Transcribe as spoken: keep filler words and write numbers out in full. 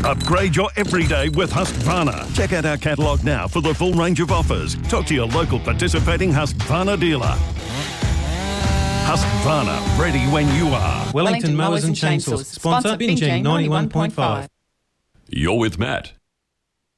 Upgrade your everyday with Husqvarna. Check out our catalogue now for the full range of offers. Talk to your local participating Husqvarna dealer. Husqvarna, ready when you are. Wellington Mowers and Chainsaws. Sponsor Binjing ninety-one point five. You're with Matt